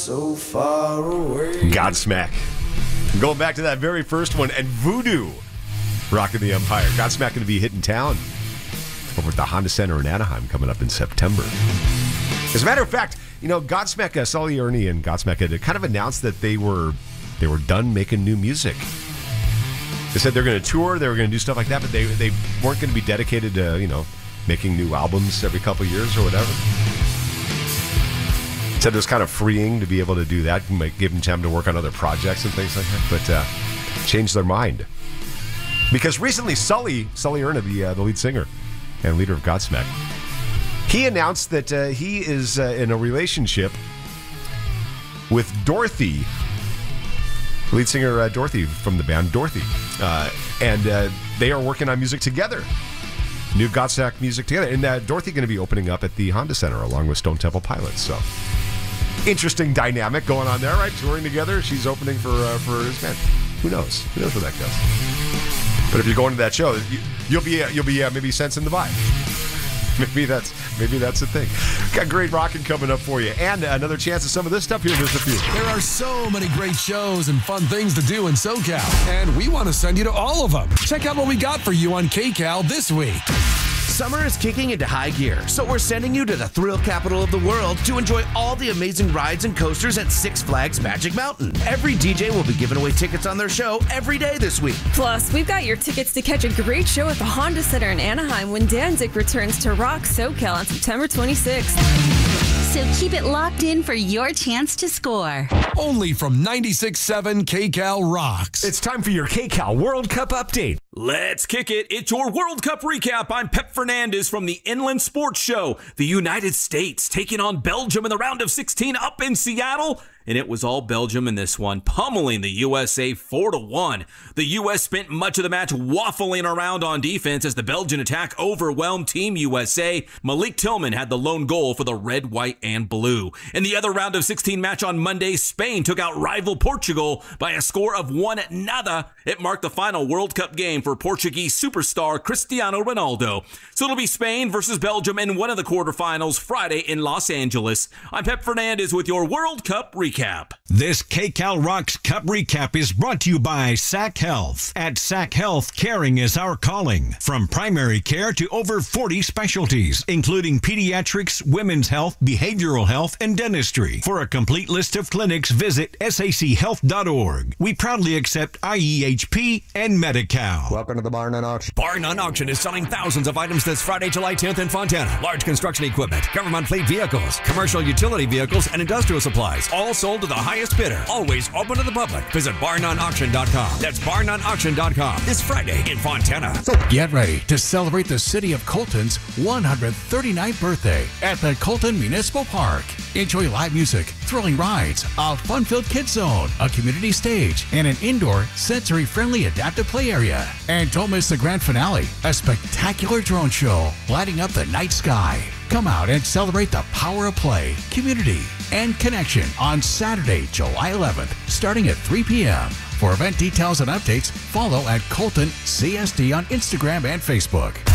So far away. Godsmack. Going back to that very first one, and Voodoo rocking the Empire. Godsmack going to be hitting town over at the Honda Center in Anaheim coming up in September. As a matter of fact, you know, Godsmack, Sully Ernie and Godsmack had kind of announced that they were done making new music. They said they're going to tour, they were going to do stuff like that, but they weren't going to be dedicated to, you know, making new albums every couple of years or whatever. Said it was kind of freeing to be able to do that, might give them time to work on other projects and things like that, but changed their mind. Because recently, Sully Erna, the lead singer and leader of Godsmack, he announced that he is in a relationship with Dorothy, lead singer Dorothy from the band Dorothy, and they are working on music together. New Godsmack music together, and Dorothy going to be opening up at the Honda Center along with Stone Temple Pilots. So interesting dynamic going on there, right? Touring together. She's opening for his band. Who knows? Who knows where that goes? But if you're going to that show, you'll be maybe sensing the vibe. Maybe that's the thing. Got great rocking coming up for you, and another chance of some of this stuff here in just a few. There are so many great shows and fun things to do in SoCal, and we want to send you to all of them. Check out what we got for you on KCal this week. Summer is kicking into high gear, so we're sending you to the thrill capital of the world to enjoy all the amazing rides and coasters at Six Flags Magic Mountain. Every DJ will be giving away tickets on their show every day this week. Plus, we've got your tickets to catch a great show at the Honda Center in Anaheim when Danzig returns to Rock SoCal on September 26th. So keep it locked in for your chance to score. Only from 96.7 KCal Rocks. It's time for your KCal World Cup update. Let's kick it. It's your World Cup recap. I'm Pep Fernandez from the Inland Sports Show. The United States taking on Belgium in the round of 16 up in Seattle. And it was all Belgium in this one, pummeling the USA 4-1. The U.S. spent much of the match waffling around on defense as the Belgian attack overwhelmed Team USA. Malik Tillman had the lone goal for the red, white, and blue. In the other round of 16 match on Monday, Spain took out rival Portugal by a score of 1-0. It marked the final World Cup game for Portuguese superstar Cristiano Ronaldo. So it'll be Spain versus Belgium in one of the quarterfinals Friday in Los Angeles. I'm Pep Fernandez with your World Cup recap. This KCal Rocks Cup recap is brought to you by SAC Health. At SAC Health, caring is our calling. From primary care to over 40 specialties, including pediatrics, women's health, behavioral health, and dentistry. For a complete list of clinics, visit sachhealth.org. We proudly accept IEHP and Medi-Cal. Welcome to the Bar None Auction. Bar None Auction is selling thousands of items this Friday, July 10th in Fontana. Large construction equipment, government fleet vehicles, commercial utility vehicles, and industrial supplies. All sold to the highest bidder. Always open to the public. Visit barnoneauction.com. That's barnoneauction.com. This Friday in Fontana. Get ready to celebrate the city of Colton's 139th birthday at the Colton Municipal Park. Enjoy live music, thrilling rides, a fun-filled kids zone, a community stage, and an indoor, sensory-friendly adaptive play area. And don't miss the grand finale, a spectacular drone show lighting up the night sky. Come out and celebrate the power of play, community, and connection on Saturday, July 11th, starting at 3 p.m. For event details and updates, follow at Colton CSD on Instagram and Facebook.